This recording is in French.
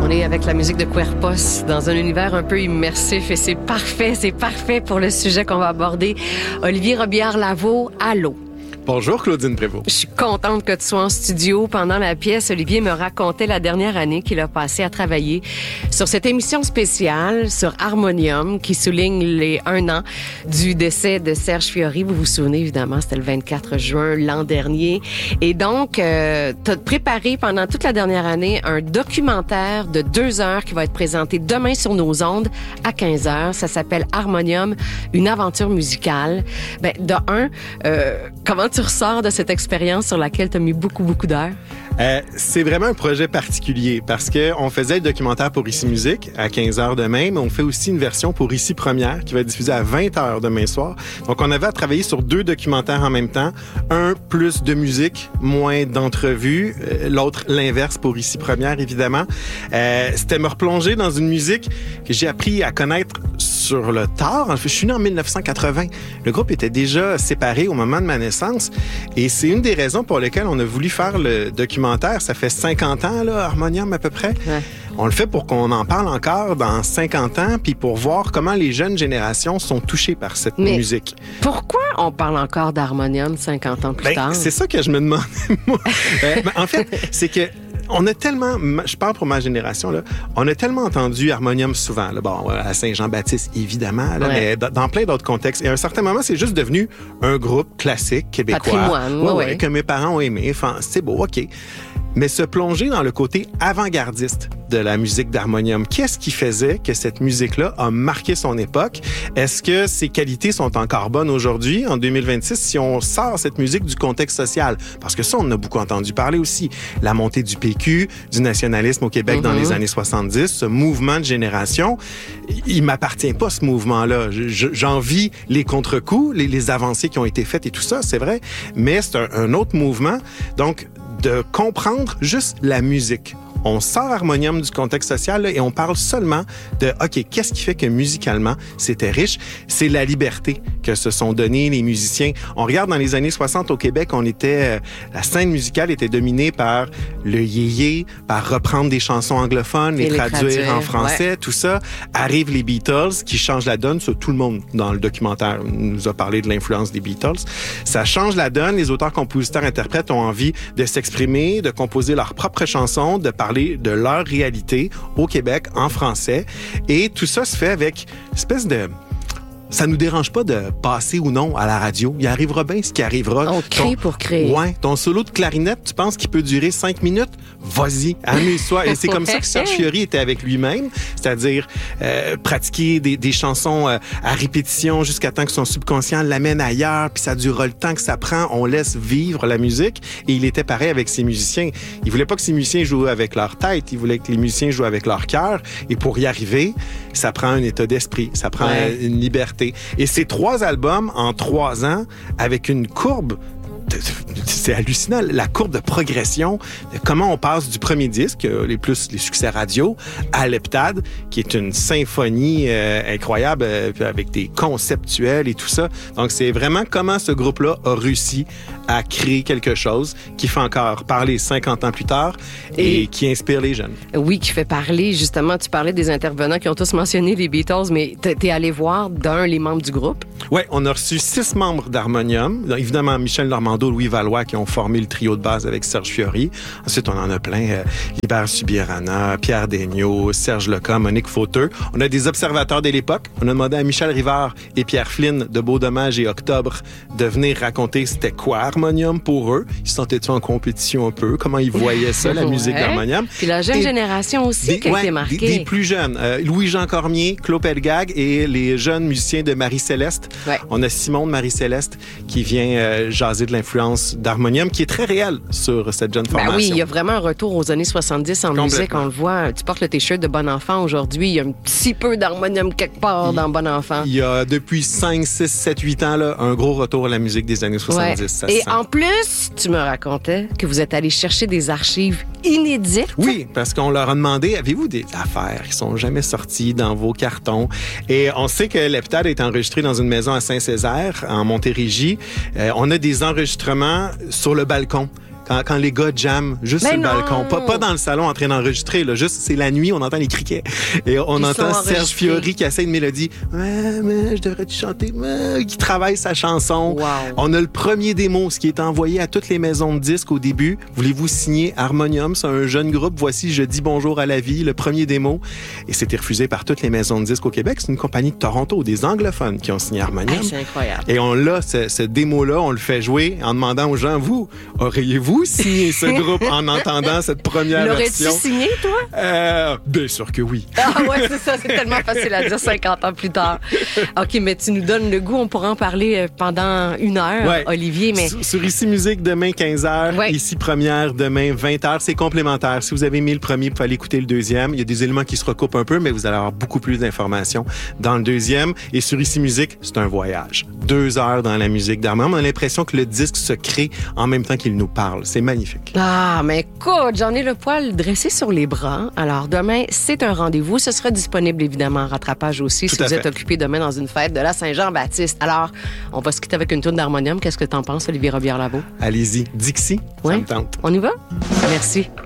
On est avec la musique de Cuerpos dans un univers un peu immersif et c'est parfait pour le sujet qu'on va aborder. Olivier Robillard-Lavaux, allô? Bonjour Claudine Prévost. Je suis contente que tu sois en studio. Pendant la pièce, Olivier me racontait la dernière année qu'il a passé à travailler sur cette émission spéciale sur Harmonium qui souligne les 1 an du décès de Serge Fiori. Vous vous souvenez, évidemment, c'était le 24 juin l'an dernier. Et donc, tu as préparé pendant toute la dernière année un documentaire de 2 heures qui va être présenté demain sur nos ondes à 15 heures. Ça s'appelle Harmonium, une aventure musicale. Ben, comment tu ressors de cette expérience sur laquelle tu as mis beaucoup d'heures? C'est vraiment un projet particulier parce que on faisait le documentaire pour Ici Musique à 15h demain, mais on fait aussi une version pour Ici Première qui va être diffusée à 20h demain soir. Donc, on avait à travailler sur 2 documentaires en même temps. Un, plus de musique, moins d'entrevues. L'autre, l'inverse pour Ici Première, évidemment. C'était me replonger dans une musique que j'ai appris à connaître sur le tard. Je suis né en 1980. Le groupe était déjà séparé au moment de ma naissance et c'est une des raisons pour lesquelles on a voulu faire le documentaire. Ça fait 50 ans, là, Harmonium à peu près. Ouais. On le fait pour qu'on en parle encore dans 50 ans, puis pour voir comment les jeunes générations sont touchées par cette musique. Pourquoi on parle encore d'Harmonium 50 ans plus tard? C'est ça que je me demandais, moi. En fait, c'est que on a tellement, je parle pour ma génération, là, on a tellement entendu Harmonium souvent. Là, bon, à Saint-Jean-Baptiste, évidemment, là, mais dans plein d'autres contextes. Et à un certain moment, c'est juste devenu un groupe classique québécois. Patrimoine, que mes parents ont aimé. Enfin, c'est beau, OK. Mais se plonger dans le côté avant-gardiste de la musique d'Harmonium. Qu'est-ce qui faisait que cette musique-là a marqué son époque? Est-ce que ses qualités sont encore bonnes aujourd'hui, en 2026, si on sort cette musique du contexte social? Parce que ça, on en a beaucoup entendu parler aussi. La montée du PQ, du nationalisme au Québec dans les années 70, ce mouvement de génération, il m'appartient pas, ce mouvement-là. J'en vis les contre-coups, les avancées qui ont été faites et tout ça, c'est vrai, mais c'est un autre mouvement. Donc, de comprendre juste la musique. On sort Harmonium du contexte social là, et on parle seulement de, OK, qu'est-ce qui fait que musicalement, c'était riche? C'est la liberté que se sont donnés les musiciens. On regarde dans les années 60 au Québec, la scène musicale était dominée par le yéyé, par reprendre des chansons anglophones, les traduire en français, tout ça. Arrivent les Beatles qui changent la donne. Ça, tout le monde dans le documentaire nous a parlé de l'influence des Beatles. Ça change la donne. Les auteurs, compositeurs, interprètes ont envie de s'exprimer, de composer leurs propres chansons, de parler de leur réalité au Québec en français. Et tout ça se fait avec une espèce de... Ça nous dérange pas de passer ou non à la radio. Il arrivera bien ce qui arrivera. On crée pour créer. Ouais. Ton solo de clarinette, tu penses qu'il peut durer 5 minutes? Vas-y, amuse-toi. Et c'est comme ça que Serge Fiori était avec lui-même. C'est-à-dire pratiquer des chansons à répétition jusqu'à temps que son subconscient l'amène ailleurs, puis ça durera le temps que ça prend. On laisse vivre la musique. Et il était pareil avec ses musiciens. Il voulait pas que ses musiciens jouent avec leur tête. Il voulait que les musiciens jouent avec leur cœur. Et pour y arriver, ça prend un état d'esprit. Ça prend une liberté. Et ces 3 albums en 3 ans, avec une courbe, c'est hallucinant, la courbe de progression, de comment on passe du premier disque, les succès radio, à l'Heptade, qui est une symphonie incroyable, avec des conceptuels et tout ça. Donc, c'est vraiment comment ce groupe-là a réussi à créer quelque chose qui fait encore parler 50 ans plus tard et qui inspire les jeunes. Oui, qui fait parler, justement, tu parlais des intervenants qui ont tous mentionné les Beatles, mais t'es allé voir les membres du groupe? Oui, on a reçu 6 membres d'Harmonium. Évidemment, Michel Normando, Louis Valois, qui ont formé le trio de base avec Serge Fiori. Ensuite, on en a plein. Libère Subirana, Pierre Daigneault, Serge Leca, Monique Fauteux. On a des observateurs de l'époque. On a demandé à Michel Rivard et Pierre Flynn de Beau Dommage et Octobre de venir raconter c'était quoi Harmonium pour eux. Ils se sentaient-ils en compétition un peu? Comment ils voyaient ça, la musique d'Harmonium? Puis la jeune génération aussi qui a été marquée. Des plus jeunes. Louis-Jean Cormier, Claude Pelgag et les jeunes musiciens de Marie-Céleste. Ouais. On a Simon de Marie-Céleste qui vient jaser de l'influence d'Harmonium, qui est très réelle sur cette jeune formation. Ben oui, il y a vraiment un retour aux années 70 en musique. On le voit. Tu portes le T-shirt de Bon Enfant aujourd'hui. Il y a un petit peu d'Harmonium quelque part dans Bon Enfant. Il y a depuis 5, 6, 7, 8 ans là, un gros retour à la musique des années 70. Ouais. Ça et en plus, tu me racontais que vous êtes allé chercher des archives inédites. Oui, parce qu'on leur a demandé, avez-vous des affaires qui sont jamais sorties dans vos cartons? Et on sait que l'Heptade est enregistré dans une maison à Saint-Césaire, en Montérégie. On a des enregistrements sur le balcon. quand les gars jamment juste Mais sur le non! balcon. Pas dans le salon en train d'enregistrer, là. Juste, c'est la nuit, on entend les criquets. Et on entend Serge Fiori qui essaie une mélodie. Ouais, mais je devrais te chanter. Qui travaille sa chanson. Wow. On a le premier démo, ce qui est envoyé à toutes les maisons de disques au début. Voulez-vous signer Harmonium? C'est un jeune groupe. Voici Je dis bonjour à la vie, le premier démo. Et c'était refusé par toutes les maisons de disques au Québec. C'est une compagnie de Toronto, des anglophones qui ont signé Harmonium. Hey, c'est incroyable. Et on l'a, ce démo-là, on le fait jouer en demandant aux gens, vous, auriez-vous signé ce groupe en entendant cette première version? L'aurais-tu signé, toi? Bien sûr que oui. Ah ouais, c'est ça, c'est tellement facile à dire 50 ans plus tard. OK, mais tu nous donnes le goût, on pourra en parler pendant 1 heure, Ouais. Olivier, mais... Sur Ici Musique, demain 15h, Ouais. Ici Première, demain 20h, c'est complémentaire. Si vous avez mis le premier, vous pouvez aller écouter le deuxième. Il y a des éléments qui se recoupent un peu, mais vous allez avoir beaucoup plus d'informations dans le deuxième. Et sur Ici Musique, c'est un voyage. 2 heures dans la musique d'Harmonium. On a l'impression que le disque se crée en même temps qu'il nous parle. C'est magnifique. Ah, mais écoute, j'en ai le poil dressé sur les bras. Alors, demain, c'est un rendez-vous. Ce sera disponible, évidemment, en rattrapage aussi, si vous êtes occupé demain dans une fête de la Saint-Jean-Baptiste. Alors, on va se quitter avec une tourne d'Harmonium. Qu'est-ce que t'en penses, Olivier Robillard-Lavaux? Allez-y. Dixie, ça Ouais. me tente. On y va? Merci.